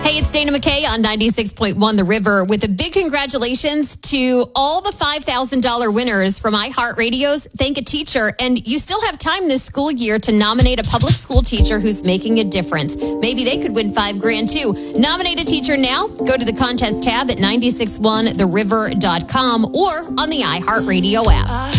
Hey, it's Dana McKay on 96.1 The River with a big congratulations to all the $5,000 winners from iHeartRadio's Thank a Teacher. And you still have time this school year to nominate a public school teacher who's making a difference. Maybe they could win $5,000 too. Nominate a teacher now. Go to the contest tab at 961theriver.com or on the iHeartRadio app.